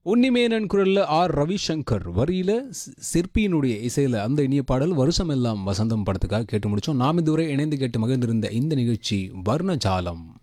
உன்னிமேனன் குரல்ல ஆர் ரவிசங்கர் வரியில சிற்பியினுடைய இசையில அந்த இனிய பாடல் வருஷம் எல்லாம் வசந்தம் படத்துக்காக கேட்டு முடிச்சோம். நாம் இதுவரை இணைந்து கேட்டு மகிழ்ந்திருந்த இந்த நிகழ்ச்சி வர்ணஜாலம்.